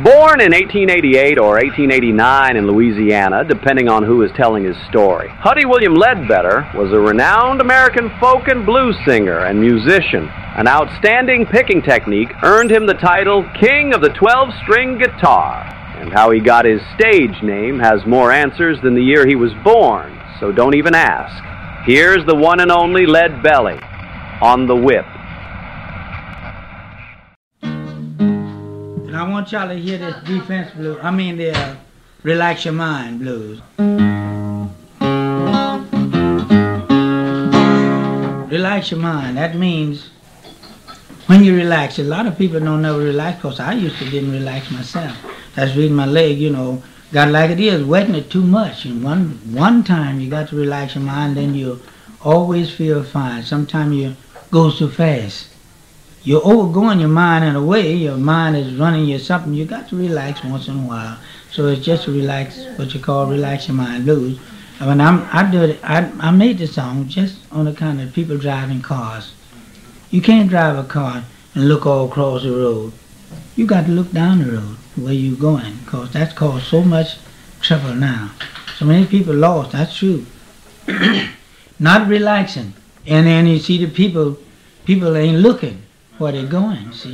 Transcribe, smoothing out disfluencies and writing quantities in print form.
Born in 1888 or 1889 in Louisiana, depending on who is telling his story, Huddie William Ledbetter was a renowned American folk and blues singer and musician. An outstanding picking technique earned him the title King of the 12-String Guitar. And how he got his stage name has more answers than the year he was born, so don't even ask. Here's the one and only Lead Belly on the whip. And I want y'all to hear this defense blues. The Relax Your Mind blues. Relax your mind. That means when you relax. A lot of people don't never relax because I used to didn't relax myself. That's reading my leg, got like it is, wetting it too much. And one time you got to relax your mind, then you always feel fine. Sometimes you go too fast. You're overgoing your mind in a way. Your mind is running you something. You got to relax once in a while. So it's just to relax, what you call Relax Your Mind blues. And when I made the song just on account of people driving cars. You can't drive a car and look all across the road. You got to look down the road where you're going, because that's caused so much trouble now. So many people lost, that's true. Not relaxing. And then you see the people ain't looking where they're going, see.